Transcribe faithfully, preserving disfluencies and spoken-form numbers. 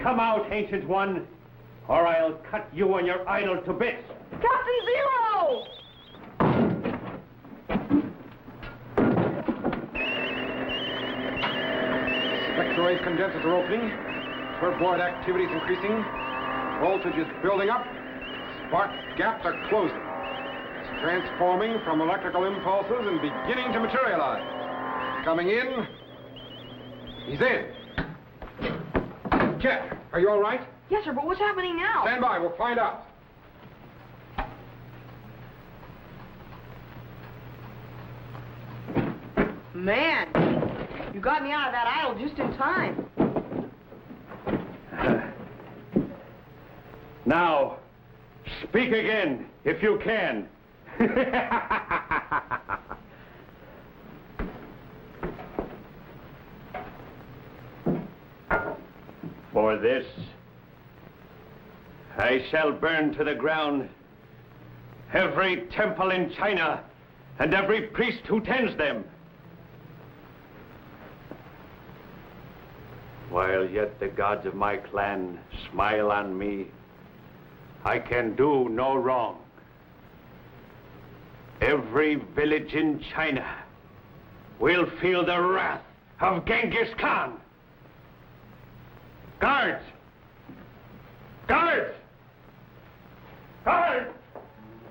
Come out, Ancient One, or I'll cut you and your idol to bits. Captain Zero! Spectroid condensers are opening. Turboid activity is increasing. Voltage is building up. Spark gaps are closing. It's transforming from electrical impulses and beginning to materialize. Coming in. He's in. Jet, are you all right? Yes, sir, but what's happening now? Stand by, we'll find out. Man, you got me out of that idol just in time. Uh, now, speak again, if you can. For this, I shall burn to the ground every temple in China and every priest who tends them. While yet the gods of my clan smile on me, I can do no wrong. Every village in China will feel the wrath of Genghis Khan. Guards! Guards! Guards!